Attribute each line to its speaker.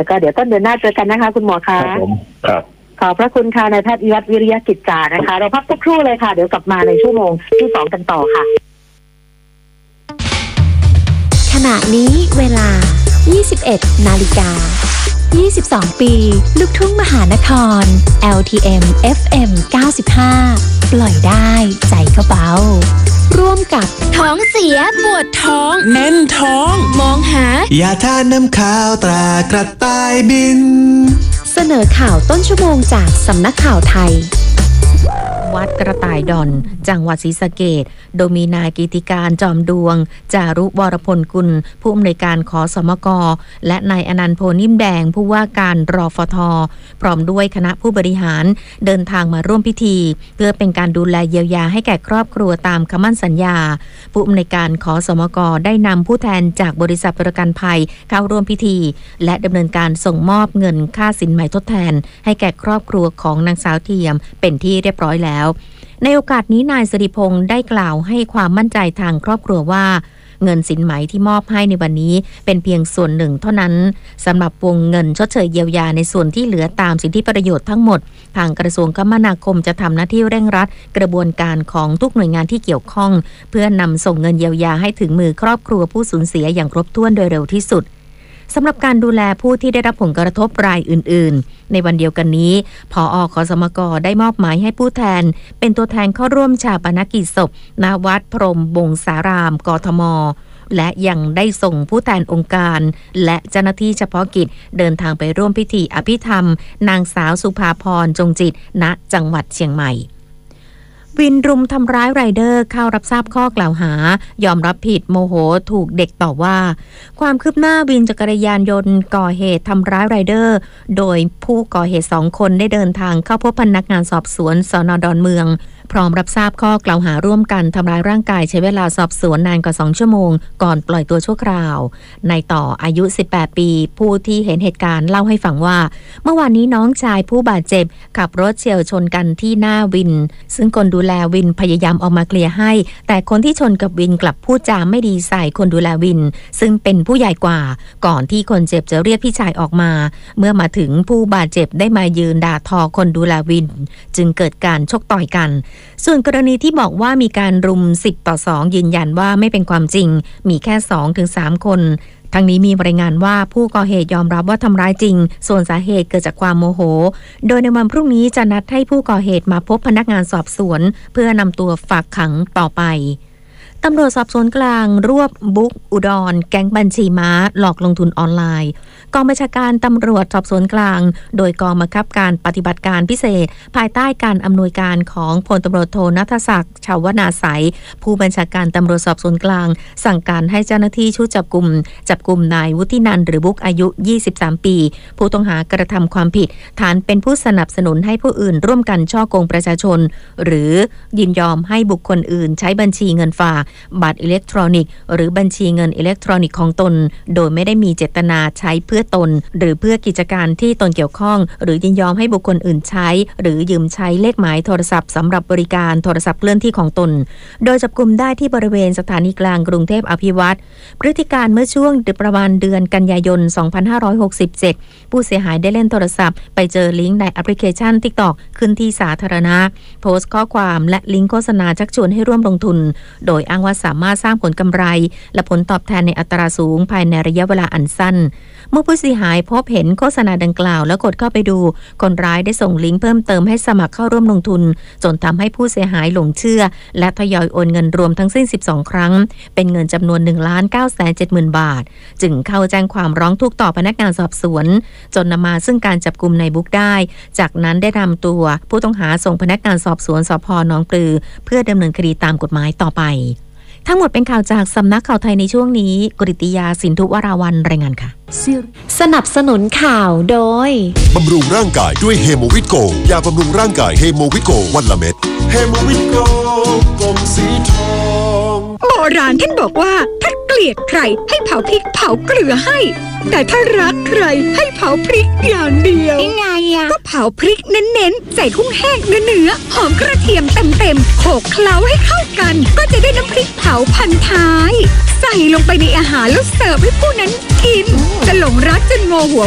Speaker 1: แล้วก็เดี๋ยวต้นเดือนหน้าเจอกันนะคะคุณหมอคะ
Speaker 2: ครับผมครับ
Speaker 1: ขอบพระคุณค่ะนายแพทย์วิวัฒน์วิริยกิจจานะคะเราพักสักครู่เลยค่ะเดี๋ยวกลับมาในชั่วโมงที่2กันต่อค่ะ
Speaker 3: ขณะนี้เวลา 21 นาฬิกา 22 ปีลูกทุ่งมหานคร LTM FM 95 ปล่อยได้ใจก็เบาร่วมกับท้องเสียปวดท้อง
Speaker 4: แน่นท้อง
Speaker 3: มองหาย
Speaker 4: าทาน้ำขาวตรากระต่ายบิน
Speaker 3: เสนอข่าวต้นชั่วโมงจากสำนักข่าวไทย
Speaker 5: วัดกระต่ายดอนจังหวัดศรีสะเกษโดยมีนายกิติการจอมดวงจารุวรพลกุลผู้อำนวยการขสมกและนายอนันต์โพนิ่มแดงผู้ว่าการรฟท.พร้อมด้วยคณะผู้บริหารเดินทางมาร่วมพิธีเพื่อเป็นการดูแลเยียวยาให้แก่ครอบครัวตามคำมั่นสัญญาผู้อำนวยการขสมกได้นำผู้แทนจากบริษัทประกันภัยเข้าร่วมพิธีและดำเนินการส่งมอบเงินค่าสินไหมทดแทนให้แก่ครอบครัวของนางสาวเทียมเป็นที่เรียบร้อยแล้วในโอกาสนี้นายสิริพงษ์ได้กล่าวให้ความมั่นใจทางครอบครัวว่าเงินสินไหมที่มอบให้ในวันนี้เป็นเพียงส่วนหนึ่งเท่านั้นสำหรับวงเงินชดเชยเยียวยาในส่วนที่เหลือตามสิทธิประโยชน์ทั้งหมดทางกระทรวงคมนาคมจะทำหน้าที่เร่งรัดกระบวนการของทุกหน่วยงานที่เกี่ยวข้องเพื่อนำส่งเงินเยียวยาให้ถึงมือครอบครัวผู้สูญเสียอย่างครบถ้วนโดยเร็วที่สุดสำหรับการดูแลผู้ที่ได้รับผลกระทบรายอื่นๆในวันเดียวกันนี้ผอ.ขสมก.ได้มอบหมายให้ผู้แทนเป็นตัวแทนเข้าร่วมชาปนกิจศพณวัดพรหมวงศารามกทม.และยังได้ส่งผู้แทนองค์การและเจ้าหน้าที่เฉพาะกิจเดินทางไปร่วมพิธีอภิธรรมนางสาวสุภาพรจงจิตณจังหวัดเชียงใหม่วินรุมทำร้ายไรเดอร์เข้ารับทราบข้อกล่าวหายอมรับผิดโมโหถูกเด็กต่อว่าความคืบหน้าวินจักรยานยนต์ก่อเหตุทำร้ายไรเดอร์โดยผู้ก่อเหตุ2คนได้เดินทางเข้าพบพนักงานสอบสวนสน.ดอนเมืองพร้อมรับทราบข้อกล่าวหาร่วมกันทำร้ายร่างกายใช้เวลาสอบสวนนานกว่า2ชั่วโมงก่อนปล่อยตัวชั่วคราวในต่ออายุ18ปีผู้ที่เห็นเหตุการณ์เล่าให้ฟังว่าเมื่อวานนี้น้องชายผู้บาดเจ็บขับรถเฉี่ยวชนกันที่หน้าวินซึ่งคนดูแลวินพยายามออกมาเคลียร์ให้แต่คนที่ชนกับวินกลับพูดจาไม่ดีใส่คนดูแลวินซึ่งเป็นผู้ใหญ่กว่าก่อนที่คนเจ็บจะเรียกพี่ชายออกมาเมื่อมาถึงผู้บาดเจ็บได้มายืนด่าทอคนดูแลวินจึงเกิดการชกต่อยกันส่วนกรณีที่บอกว่ามีการรุม10-2ยืนยันว่าไม่เป็นความจริงมีแค่ 2-3 คนทั้งนี้มีรายงานว่าผู้ก่อเหตุยอมรับว่าทำร้ายจริงส่วนสาเหตุเกิดจากความโมโหโดยในวันพรุ่งนี้จะนัดให้ผู้ก่อเหตุมาพบพนักงานสอบสวนเพื่อนำตัวฝากขังต่อไปตำรวจสอบสวนกลางรวบบุ๊กอุดรแก๊งบัญชีม้าหลอกลงทุนออนไลน์กองบัญชาการตำรวจสอบสวนกลางโดยกองบังคับการปฏิบัติการพิเศษภายใต้การอำนวยการของพลตำรวจโทณัฐศักดิ์ ชาวนาไสยผู้บัญชาการตำรวจสอบสวนกลางสั่งการให้เจ้าหน้าที่ชุดจับกุมนายวุฒินันท์หรือบุ๊กอายุ23ปีผู้ต้องหากระทำความผิดฐานเป็นผู้สนับสนุนให้ผู้อื่นร่วมกันฉ้อโกงประชาชนหรือยินยอมให้บุคคลอื่นใช้บัญชีเงินฝากบัตรอิเล็กทรอนิกส์หรือบัญชีเงินอิเล็กทรอนิกส์ของตนโดยไม่ได้มีเจตนาใช้เพื่อตนหรือเพื่อกิจการที่ตนเกี่ยวข้องหรือยินยอมให้บุคคลอื่นใช้หรือยืมใช้เลขหมายโทรศัพท์สำหรับบริการโทรศัพท์เคลื่อนที่ของตนโดยจับกุมได้ที่บริเวณสถานีกลางกรุงเทพอภิวัตรพฤติการเมื่อช่วงประมาณเดือนกันยายน 2567 ผู้เสียหายได้เล่นโทรศัพท์ไปเจอลิงก์ในแอปพลิเคชัน TikTok ขึ้นที่สาธารณะโพสต์ข้อความและลิงก์โฆษณาชักชวนให้ร่วมลงทุนโดยอ้างว่าสามารถสร้างผลกำไรและผลตอบแทนในอัตราสูงภายในระยะเวลาอันสั้นเมื่อผู้เสียหายพบเห็นโฆษณาดังกล่าวและกดเข้าไปดูคนร้ายได้ส่งลิงก์เพิ่มเติมให้สมัครเข้าร่วมลงทุนจนทำให้ผู้เสียหายหลงเชื่อและทยอยโอนเงินรวมทั้งสิ้น12ครั้งเป็นเงินจำนวน 1,970,000 บาทจึงเข้าแจ้งความร้องทุกข์ต่อพนักงานสอบสวนจนนำมาซึ่งการจับกุมนายบุ๊กได้จากนั้นได้นำตัวผู้ต้องหาส่งพนักงานสอบสวนสภ.หนองปลือเพื่อดำเนินคดีตามกฎหมายต่อไปทั้งหมดเป็นข่าวจากสำนักข่าวไทยในช่วงนี้กฤติยาสินธุวราวัลย์รายงานค่ะ
Speaker 3: สนับสนุนข่าวโดย
Speaker 6: บำรุงร่างกายด้วยเฮโมวิตโกยาบำรุงร่างกายเฮโมวิตโกวันละเม็ดเฮโมวิตโกกลมสีทอง
Speaker 7: โบราณท่านบอกว่าถ้าเกลียดใครให้เผาพริกเผาเกลือให้แต่ถ้ารักใครให้เผาพริกอย่างเดียว
Speaker 3: ยังไงอะ
Speaker 7: ก็เผาพริกเน้นๆใส่กุ้งแห้งเนื้อหอมกระเทียมเต็มๆโขลกเคล้าให้เข้ากันก็จะได้น้ำพริกเผาพันท้ายใส่ลงไปในอาหารแล้วเสิร์ฟให้ผู้นั้นกินจะหลงรักจนโงหัว